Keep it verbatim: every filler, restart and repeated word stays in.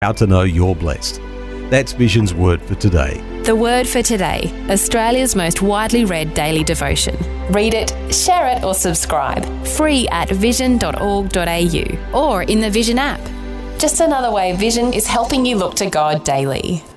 how to know you're blessed. That's Vision's Word for today. The Word for Today, Australia's most widely read daily devotion. Read it, share it or subscribe. Free at vision dot org dot a u or in the Vision app. Just another way Vision is helping you look to God daily.